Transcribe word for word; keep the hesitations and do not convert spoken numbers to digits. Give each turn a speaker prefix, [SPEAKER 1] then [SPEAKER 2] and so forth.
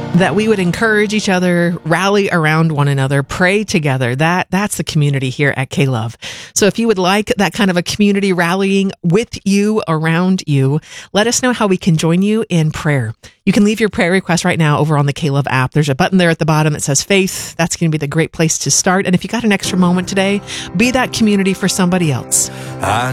[SPEAKER 1] that we would encourage each other, rally around one another, pray together. That that's the community here at K-Love. So if you would like that kind of a community rallying with you, around you, let us know how we can join you in prayer. You can leave your prayer request right now over on the K-Love app. There's a button there at the bottom that says faith. That's going to be the great place to start. And if you got an extra moment today, be that community for somebody else.
[SPEAKER 2] I